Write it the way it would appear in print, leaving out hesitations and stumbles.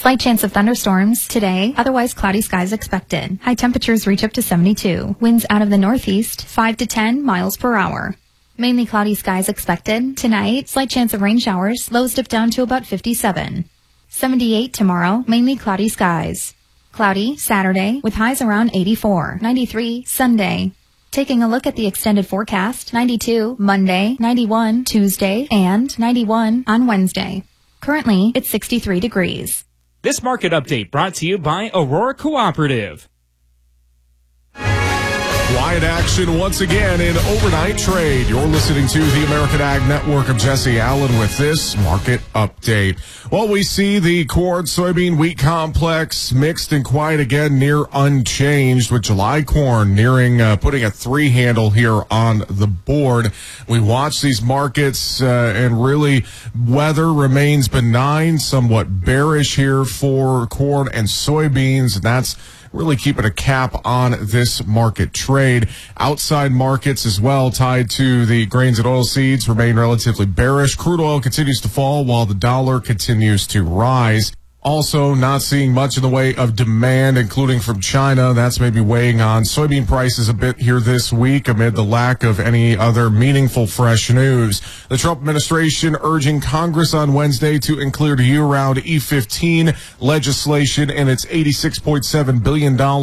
Slight chance of thunderstorms today, otherwise cloudy skies expected. High temperatures reach up to 72. Winds out of the northeast, 5 to 10 miles per hour. Mainly cloudy skies expected. Tonight, slight chance of rain showers, lows dip down to about 57. 78 tomorrow, mainly cloudy skies. Cloudy Saturday with highs around 84. 93 Sunday. Taking a look at the extended forecast, 92 Monday, 91 Tuesday, and 91 on Wednesday. Currently, it's 63 degrees. This market update brought to you by Aurora Cooperative. Quiet action once again in overnight trade. You're listening to the American Ag Network. of Jesse Allen with this market update. Well, we see the corn, soybean, wheat complex mixed and quiet again, near unchanged, with July corn nearing putting a 3 handle here on the board. We watch these markets and really weather remains benign, somewhat bearish here for corn and soybeans, and that's really keeping a cap on this market trade. Outside markets as well, tied to the grains and oilseeds, remain relatively bearish. Crude oil continues to fall while the dollar continues to rise. Also, not seeing much in the way of demand, including from China. That's maybe weighing on soybean prices a bit here this week amid the lack of any other meaningful fresh news. The Trump administration urging Congress on Wednesday to include year-round E15 legislation in its $86.7 billion